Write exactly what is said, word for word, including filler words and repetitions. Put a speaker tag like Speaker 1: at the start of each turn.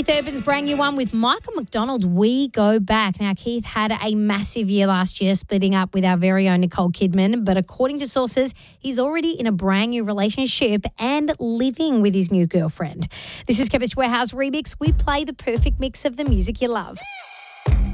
Speaker 1: Urban's brand new one with Michael McDonald, We Go Back. Now, Keith had a massive year last year splitting up with our very own Nicole Kidman, but according to sources, he's already in a brand new relationship and living with his new girlfriend. This is Chemist Warehouse Remix. We play the perfect mix of the music you love.